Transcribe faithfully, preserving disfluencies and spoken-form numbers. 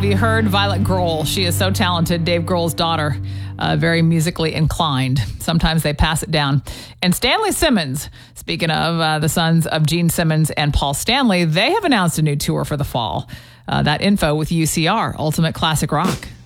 Have you heard Violet Grohl? She is so talented. Dave Grohl's daughter, uh, very musically inclined. Sometimes they pass it down. And Stanley Simmons, speaking of uh, the sons of Gene Simmons and Paul Stanley, they have announced a new tour for the fall. Uh, that info with U C R, Ultimate Classic Rock.